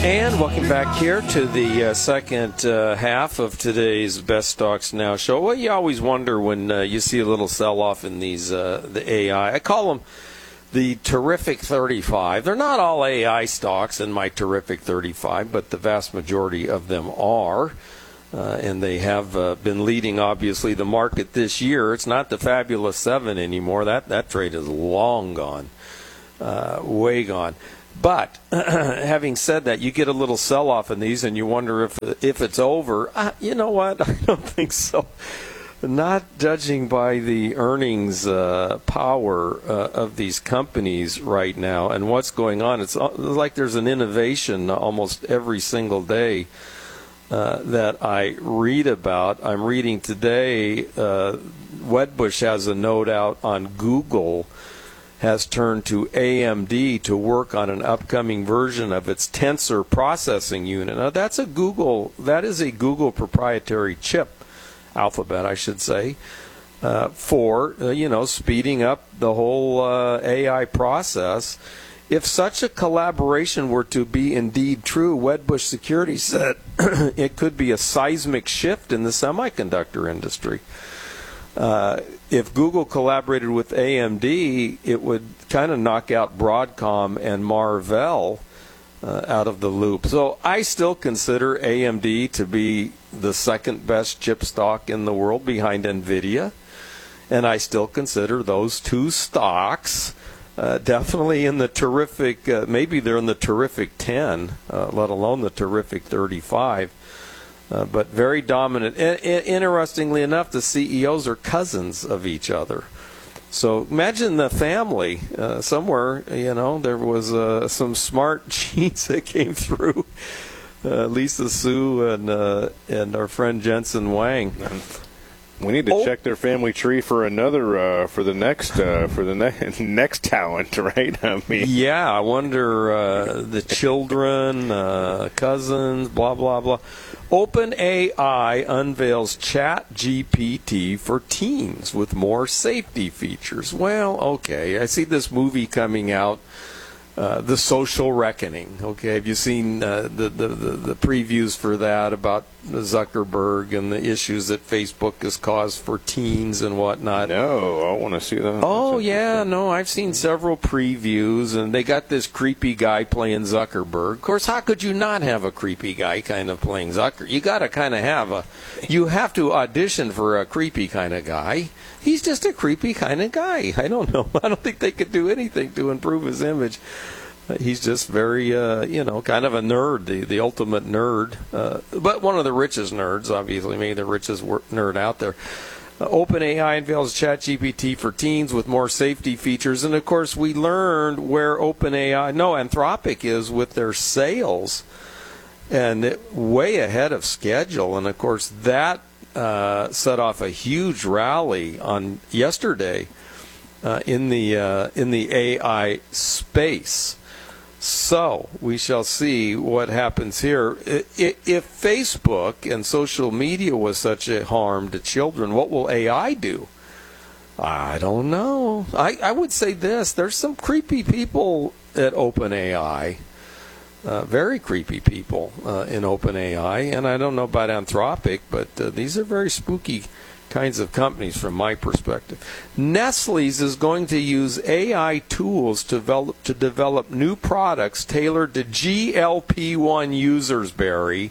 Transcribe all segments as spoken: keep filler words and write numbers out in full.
And welcome back here to the uh, second uh, half of today's Best Stocks Now show. Well, you always wonder when uh, you see a little sell-off in these uh, the A I. I call them the Terrific thirty-five. They're not all A I stocks in my Terrific thirty-five, but the vast majority of them are. Uh, and they have uh, been leading, obviously, the market this year. It's not the Fabulous Seven anymore. That, that trade is long gone, uh, way gone. But having said that, you get a little sell-off in these, and you wonder if if it's over. Uh, you know what? I don't think so. Not judging by the earnings uh, power uh, of these companies right now and what's going on. It's like there's an innovation almost every single day uh, that I read about. I'm reading today, uh, Wedbush has a note out on Google has turned to A M D to work on an upcoming version of its Tensor processing unit. Now that's a Google, that is a Google proprietary chip, Alphabet I should say, uh, for, uh, you know, speeding up the whole uh, A I process. If such a collaboration were to be indeed true, Wedbush Securities said it could be a seismic shift in the semiconductor industry. Uh, if Google collaborated with A M D, it would kind of knock out Broadcom and Marvell uh, out of the loop. So I still consider A M D to be the second best chip stock in the world behind NVIDIA. And I still consider those two stocks uh, definitely in the terrific, uh, maybe they're in the terrific ten, uh, let alone the terrific thirty-five. Uh, but very dominant. And, and interestingly enough, the C E Os are cousins of each other. So imagine the family uh, somewhere. You know, there was uh, some smart genes that came through. Uh, Lisa Su and uh, and our friend Jensen Wang. We need to oh. check their family tree for another uh, for the next uh, for the ne- next talent, right? I mean, yeah, I wonder uh, the children, uh, cousins, blah blah blah. OpenAI unveils ChatGPT for teens with more safety features. Well, okay, I see this movie coming out, uh, The Social Reckoning. Okay, have you seen uh, the, the, the, the previews for that about Zuckerberg and the issues that Facebook has caused for teens and whatnot? No, I want to see that. Oh, yeah, no, I've seen several previews, and they got this creepy guy playing Zuckerberg. Of course, how could you not have a creepy guy kind of playing Zucker? You got to kind of have a, you have to audition for a creepy kind of guy. He's just a creepy kind of guy. I don't know. I don't think they could do anything to improve his image. He's just very, uh, you know, kind of a nerd, the, the ultimate nerd, uh, but one of the richest nerds, obviously, maybe the richest nerd out there. Uh, OpenAI unveils ChatGPT for teens with more safety features, and of course, we learned where OpenAI, no, Anthropic is with their sales, and it, way ahead of schedule, and of course, that uh, set off a huge rally on yesterday uh, in the uh, in the A I space. So we shall see what happens here. If Facebook and social media was such a harm to children, what will A I do? I don't know. I, I would say this. There's some creepy people at OpenAI, uh, very creepy people uh, in OpenAI, and I don't know about Anthropic, but uh, these are very spooky kinds of companies from my perspective. Nestle's is going to use A I tools to develop, to develop new products tailored to G L P one users, Barry.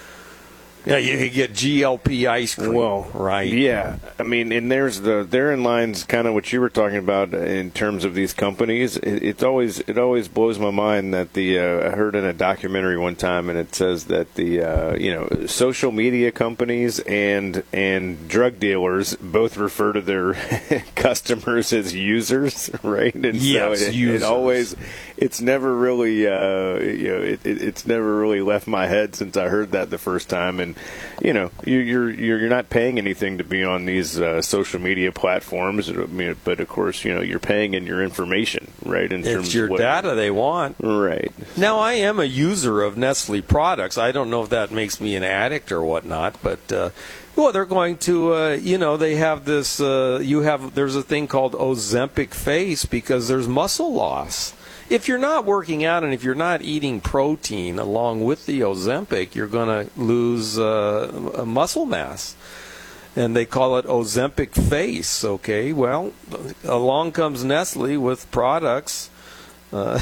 Yeah, you could get G L P ice cream, well, right? Yeah, I mean, and there's the therein lies kind of what you were talking about in terms of these companies. It, it's always it always blows my mind that the uh, I heard in a documentary one time, and it says that the uh, you know social media companies and and drug dealers both refer to their customers as users, right? And yes, so it, users. It always it's never really uh, you know it, it, it's never really left my head since I heard that the first time. And you know, you, you're you're you're not paying anything to be on these uh, social media platforms, but of course, you know, you're paying in your information, right? In it's terms your of what, data they want, right? Now, I am a user of Nestle products. I don't know if that makes me an addict or whatnot, but uh, well, they're going to, uh, you know, they have this. Uh, you have there's a thing called Ozempic face because there's muscle loss if you're not working out and if you're not eating protein along with the Ozempic, you're going to lose uh, muscle mass. And they call it Ozempic face, okay? Well, along comes Nestle with products uh,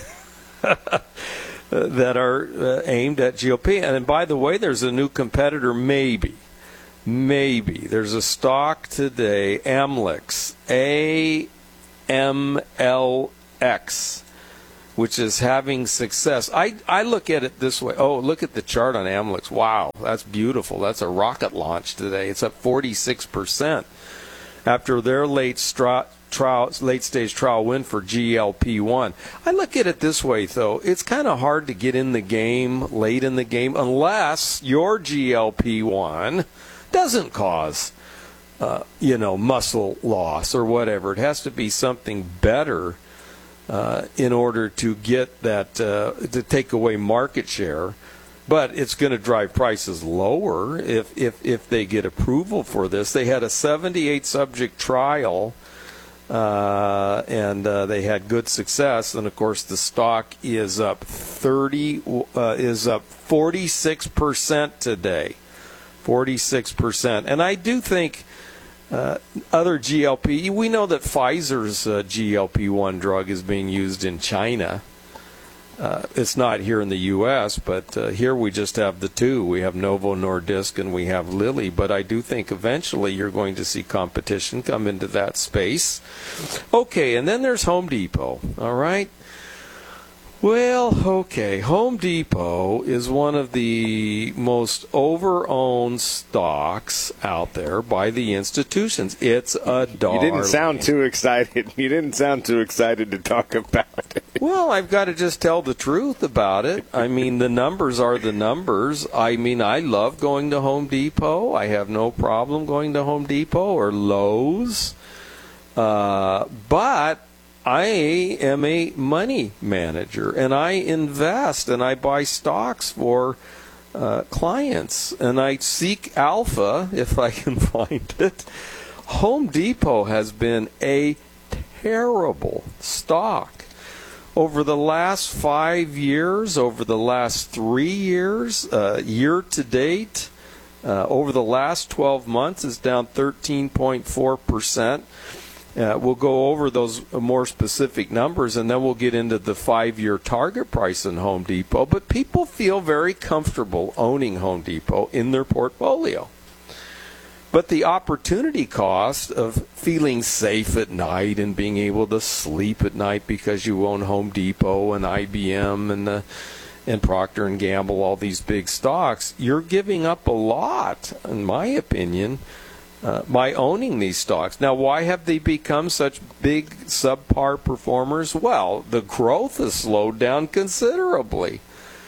that are uh, aimed at G L P. And by the way, there's a new competitor, maybe. Maybe. There's a stock today, Amylyx, A M L X, which is having success. I, I look at it this way. Oh, look at the chart on Amylyx. Wow, that's beautiful. That's a rocket launch today. It's up forty-six percent after their late stra- trial, late stage trial win for G L P one. I look at it this way, though. It's kind of hard to get in the game late in the game unless your G L P one doesn't cause, uh, you know, muscle loss or whatever. It has to be something better Uh, in order to get that, uh, to take away market share. But it's going to drive prices lower if, if, if they get approval for this. They had a seventy-eight subject trial, uh, and uh, they had good success. And, of course, the stock is up thirty, uh, is up forty-six percent today. forty-six percent. And I do think Uh, other G L P, we know that Pfizer's uh, G L P one drug is being used in China. Uh, it's not here in the U S, but uh, here we just have the two. We have Novo Nordisk and we have Lilly, but I do think eventually you're going to see competition come into that space. Okay, and then there's Home Depot, all right? Well, okay, Home Depot is one of the most over-owned stocks out there by the institutions. It's a darling. You didn't sound too excited. You didn't sound too excited to talk about it. Well, I've got to just tell the truth about it. I mean, the numbers are the numbers. I mean, I love going to Home Depot. I have no problem going to Home Depot or Lowe's. Uh, but I am a money manager, and I invest, and I buy stocks for uh, clients, and I seek alpha if I can find it. Home Depot has been a terrible stock. Over the last five years, over the last three years, uh, year to date, uh, over the last twelve months, it's down thirteen point four percent. Uh, we'll go over those more specific numbers, and then we'll get into the five-year target price in Home Depot. But people feel very comfortable owning Home Depot in their portfolio. But the opportunity cost of feeling safe at night and being able to sleep at night because you own Home Depot and I B M and the, and Procter and Gamble, all these big stocks, you're giving up a lot, in my opinion, Uh, by owning these stocks. Now, why have they become such big subpar performers? Well, the growth has slowed down considerably.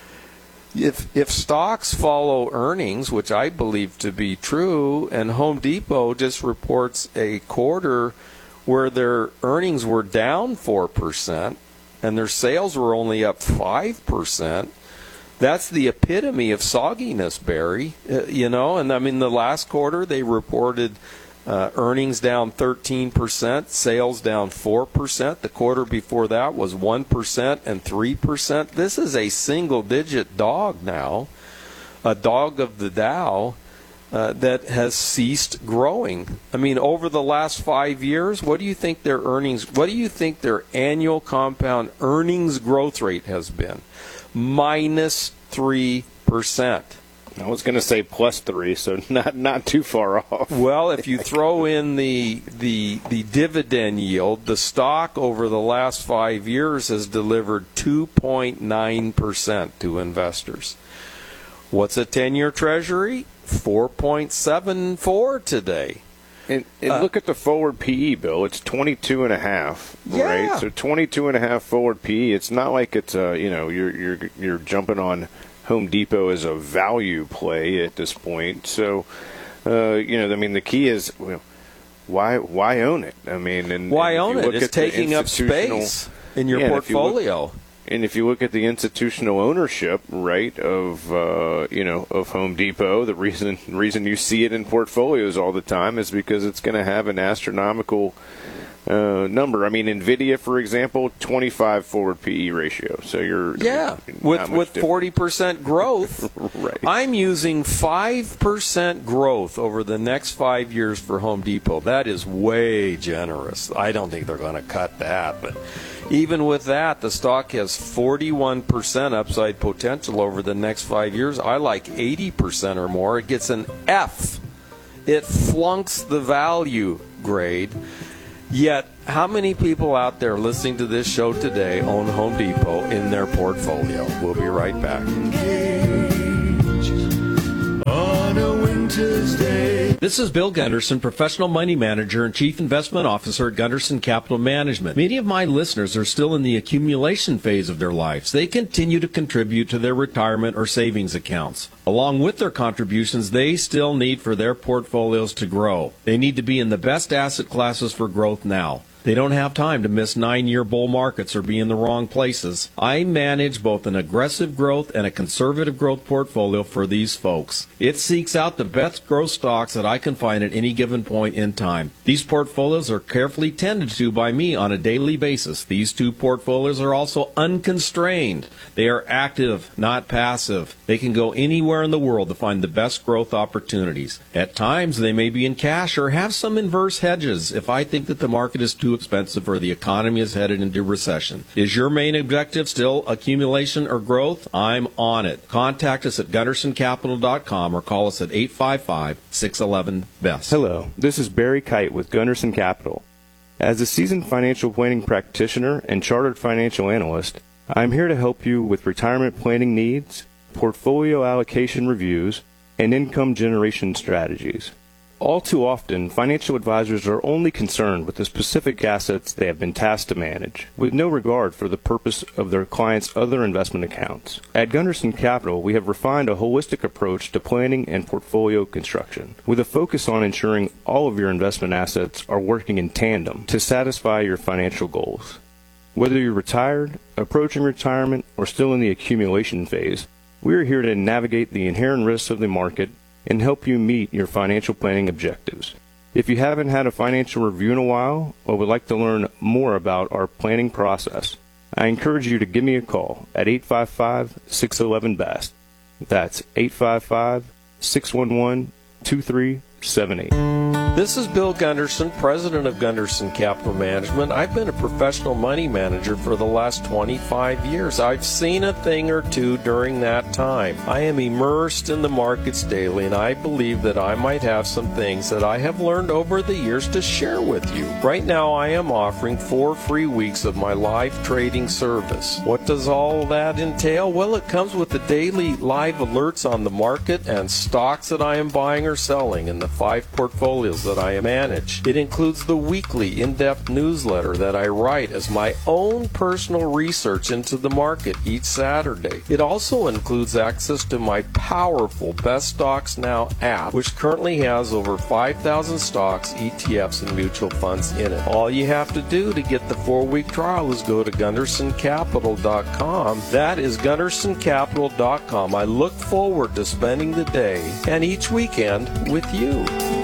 If if stocks follow earnings, which I believe to be true, and Home Depot just reports a quarter where their earnings were down four percent and their sales were only up five percent, that's the epitome of sogginess, Barry. Uh, you know, and I mean, the last quarter they reported uh, earnings down thirteen percent, sales down four percent. The quarter before that was one percent and three percent. This is a single-digit dog now, a dog of the Dow uh, that has ceased growing. I mean, over the last five years, what do you think their earnings, what do you think their annual compound earnings growth rate has been? Minus three percent. I was going to say plus three, so not not too far off. Well, if you throw in the the the dividend yield, the stock over the last five years has delivered two point nine percent to investors. What's a ten-year Treasury? four point seven four today. And, and uh, look at the forward P E, Bill. It's twenty-two and a half, yeah. right? So twenty-two and a half forward P E. It's not like it's a, you know, you're you're you're jumping on Home Depot as a value play at this point. So, uh, you know, I mean, the key is, well, why why own it? I mean, and why and own it? It's taking up space in your yeah, portfolio. And if you look at the institutional ownership, right, of uh, you know of Home Depot, the reason reason you see it in portfolios all the time is because it's going to have an astronomical uh, number. I mean, NVIDIA, for example, twenty-five forward P E ratio. So you're yeah with with forty percent growth. Right. I'm using five percent growth over the next five years for Home Depot. That is way generous. I don't think they're going to cut that, but even with that, the stock has forty-one percent upside potential over the next five years. I like eighty percent or more. It gets an F. It flunks the value grade. Yet, how many people out there listening to this show today own Home Depot in their portfolio? We'll be right back. On a winter's day. This is Bill Gunderson, Professional Money Manager and Chief Investment Officer at Gunderson Capital Management. Many of my listeners are still in the accumulation phase of their lives. They continue to contribute to their retirement or savings accounts. Along with their contributions, they still need for their portfolios to grow. They need to be in the best asset classes for growth now. They don't have time to miss nine-year bull markets or be in the wrong places. I manage both an aggressive growth and a conservative growth portfolio for these folks. It seeks out the best growth stocks that I can find at any given point in time. These portfolios are carefully tended to by me on a daily basis. These two portfolios are also unconstrained. They are active, not passive. They can go anywhere in the world to find the best growth opportunities. At times, they may be in cash or have some inverse hedges if I think that the market is too expensive or the economy is headed into recession. Is your main objective still accumulation or growth? I'm on it. Contact us at gunderson capital dot com or call us at eight five five, six one one, B E S T. Hello, this is Barry Kite with Gunderson Capital. As a seasoned financial planning practitioner and chartered financial analyst, I'm here to help you with retirement planning needs, portfolio allocation reviews, and income generation strategies. All too often, financial advisors are only concerned with the specific assets they have been tasked to manage, with no regard for the purpose of their clients' other investment accounts. At Gunderson Capital, we have refined a holistic approach to planning and portfolio construction, with a focus on ensuring all of your investment assets are working in tandem to satisfy your financial goals. Whether you're retired, approaching retirement, or still in the accumulation phase, we are here to navigate the inherent risks of the market and help you meet your financial planning objectives. If you haven't had a financial review in a while or would like to learn more about our planning process, I encourage you to give me a call at eight five five, six one one, B E S T. That's eight five five, six one one, two three seven eight. This is Bill Gunderson, President of Gunderson Capital Management. I've been a professional money manager for the last twenty-five years. I've seen a thing or two during that time. I am immersed in the markets daily, and I believe that I might have some things that I have learned over the years to share with you. Right now, I am offering four free weeks of my live trading service. What does all that entail? Well, it comes with the daily live alerts on the market and stocks that I am buying or selling in the five portfolios that I manage. It includes the weekly in-depth newsletter that I write as my own personal research into the market each Saturday. It also includes access to my powerful Best Stocks Now app, which currently has over five thousand stocks, E T Fs, and mutual funds in it. All you have to do to get the four-week trial is go to gunderson capital dot com. That is gunderson capital dot com. I look forward to spending the day and each weekend with you.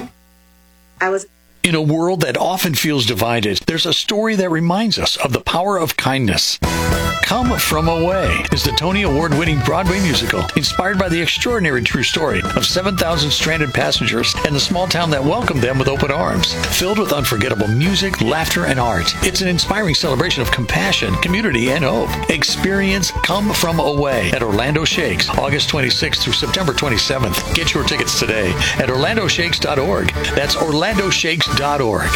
I was In a world that often feels divided, there's a story that reminds us of the power of kindness. Come From Away is the Tony Award-winning Broadway musical inspired by the extraordinary true story of seven thousand stranded passengers and the small town that welcomed them with open arms. Filled with unforgettable music, laughter, and art, it's an inspiring celebration of compassion, community, and hope. Experience Come From Away at Orlando Shakes, August twenty-sixth through September twenty-seventh. Get your tickets today at orlando shakes dot org. That's orlando shakes dot org.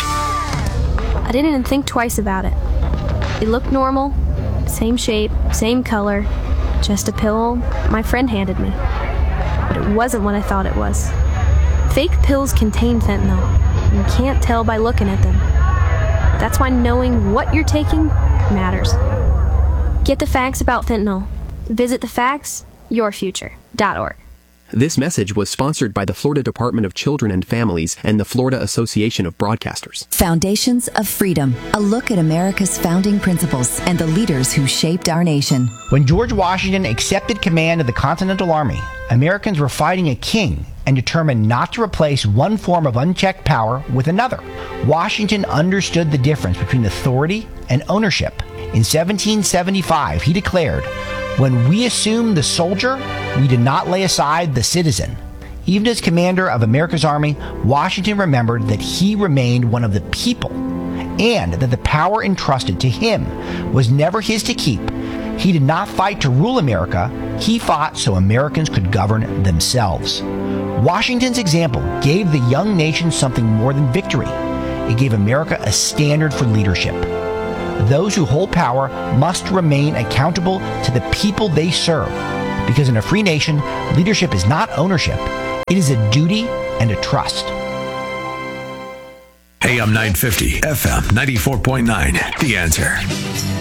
I didn't even think twice about it. It looked normal. Same shape, same color, just a pill my friend handed me. But it wasn't what I thought it was. Fake pills contain fentanyl. You can't tell by looking at them. That's why knowing what you're taking matters. Get the facts about fentanyl. Visit the facts your future dot org. This message was sponsored by the Florida Department of Children and Families and the Florida Association of Broadcasters. Foundations of Freedom, a look at America's founding principles and the leaders who shaped our nation. When George Washington accepted command of the Continental Army, Americans were fighting a king and determined not to replace one form of unchecked power with another. Washington understood the difference between authority and ownership. In seventeen seventy-five, he declared, "When we assumed the soldier, we did not lay aside the citizen." Even as commander of America's Army, Washington remembered that he remained one of the people, and that the power entrusted to him was never his to keep. He did not fight to rule America. He fought so Americans could govern themselves. Washington's example gave the young nation something more than victory. It gave America a standard for leadership. Those who hold power must remain accountable to the people they serve, because in a free nation, leadership is not ownership. It is a duty and a trust. A M nine fifty, F M ninety-four point nine, The Answer.